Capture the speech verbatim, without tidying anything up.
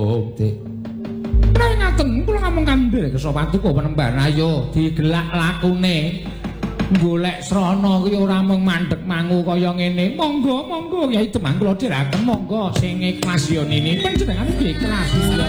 Oh, Dik. Nek ngaten kula ngomong kambir kesopatuku penemban ayo digelak lakune. Golek srana kuwi ora mung mandhek mangu kaya ngene. Monggo, monggo Kyai Demang kula dhiraken monggo sing ikhlas ya nini panjenengan nggih ikhlas ya.